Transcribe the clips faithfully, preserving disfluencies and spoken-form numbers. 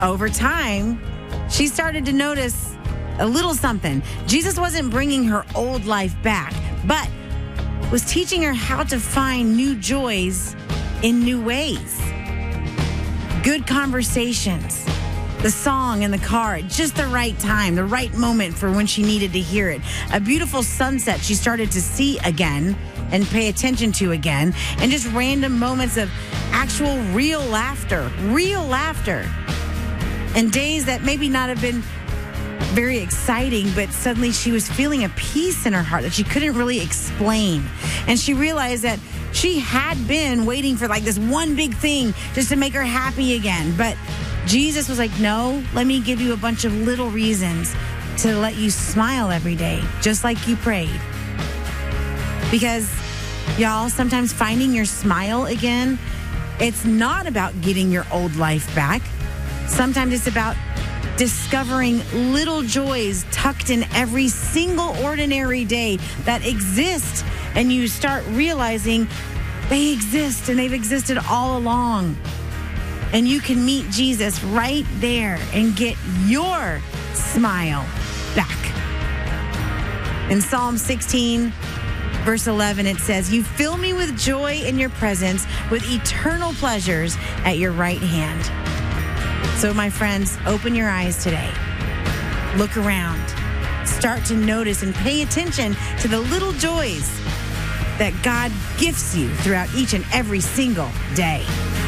over time, she started to notice a little something. Jesus wasn't bringing her old life back, but was teaching her how to find new joys in new ways. Good conversations, the song in the car at just the right time, the right moment for when she needed to hear it. A beautiful sunset she started to see again and pay attention to again, and just random moments of actual real laughter, real laughter. And days that maybe not have been very exciting, but suddenly she was feeling a peace in her heart that she couldn't really explain. And she realized that she had been waiting for like this one big thing just to make her happy again. But Jesus was like, no, let me give you a bunch of little reasons to let you smile every day, just like you prayed. Because, y'all, sometimes finding your smile again, it's not about getting your old life back. Sometimes it's about discovering little joys tucked in every single ordinary day that exist, and you start realizing they exist and they've existed all along. And you can meet Jesus right there and get your smile back. In Psalm sixteen, verse eleven, it says, you fill me with joy in your presence, with eternal pleasures at your right hand. So, my friends, open your eyes today. Look around. Start to notice and pay attention to the little joys that God gifts you throughout each and every single day.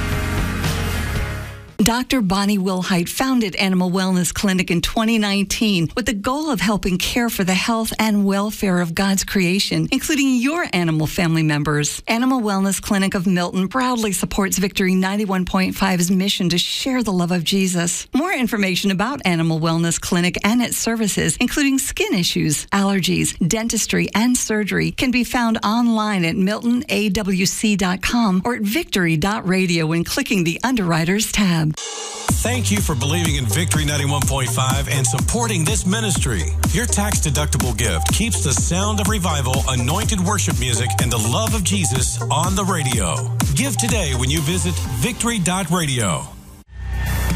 Doctor Bonnie Wilhite founded Animal Wellness Clinic in twenty nineteen with the goal of helping care for the health and welfare of God's creation, including your animal family members. Animal Wellness Clinic of Milton proudly supports Victory ninety-one point five's mission to share the love of Jesus. More information about Animal Wellness Clinic and its services, including skin issues, allergies, dentistry, and surgery, can be found online at milton a w c dot com or at victory dot radio when clicking the Underwriters tab. Thank you for believing in Victory ninety-one point five and supporting this ministry. Your tax-deductible gift keeps the sound of revival, anointed worship music, and the love of Jesus on the radio. Give today when you visit victory dot radio.